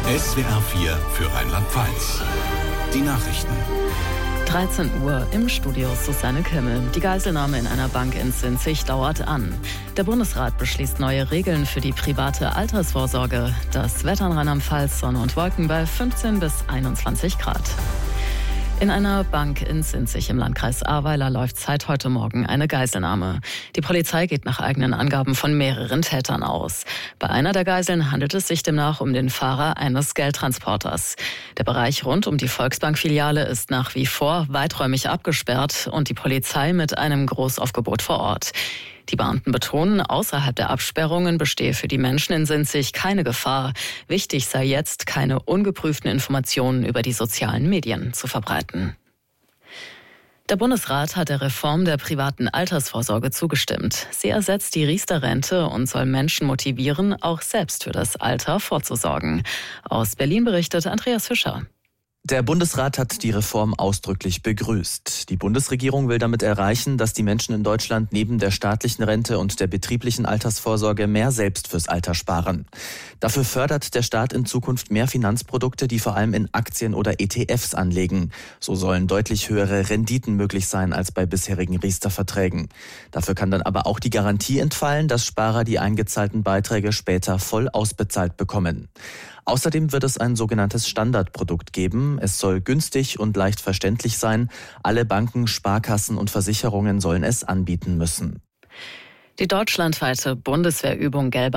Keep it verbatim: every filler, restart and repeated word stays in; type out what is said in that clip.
S W R vier für Rheinland-Pfalz. Die Nachrichten. dreizehn Uhr im Studio Susanne Kimmel. Die Geiselnahme in einer Bank in Sinzig dauert an. Der Bundesrat beschließt neue Regeln für die private Altersvorsorge. Das Wetter in Rheinland-Pfalz, Sonne und Wolken bei fünfzehn bis einundzwanzig Grad. In einer Bank in Sinzig im Landkreis Ahrweiler läuft seit heute Morgen eine Geiselnahme. Die Polizei geht nach eigenen Angaben von mehreren Tätern aus. Bei einer der Geiseln handelt es sich demnach um den Fahrer eines Geldtransporters. Der Bereich rund um die Volksbank-Filiale ist nach wie vor weiträumig abgesperrt und die Polizei mit einem Großaufgebot vor Ort. Die Beamten betonen, außerhalb der Absperrungen bestehe für die Menschen in Sinzig keine Gefahr. Wichtig sei jetzt, keine ungeprüften Informationen über die sozialen Medien zu verbreiten. Der Bundesrat hat der Reform der privaten Altersvorsorge zugestimmt. Sie ersetzt die Riester-Rente und soll Menschen motivieren, auch selbst für das Alter vorzusorgen. Aus Berlin berichtet Andreas Fischer. Der Bundesrat hat die Reform ausdrücklich begrüßt. Die Bundesregierung will damit erreichen, dass die Menschen in Deutschland neben der staatlichen Rente und der betrieblichen Altersvorsorge mehr selbst fürs Alter sparen. Dafür fördert der Staat in Zukunft mehr Finanzprodukte, die vor allem in Aktien oder E T Fs anlegen. So sollen deutlich höhere Renditen möglich sein als bei bisherigen Riester-Verträgen. Dafür kann dann aber auch die Garantie entfallen, dass Sparer die eingezahlten Beiträge später voll ausbezahlt bekommen. Außerdem wird es ein sogenanntes Standardprodukt geben. Es soll günstig und leicht verständlich sein. Alle Banken, Sparkassen und Versicherungen sollen es anbieten müssen. Die deutschlandweite Bundeswehrübung Gelbe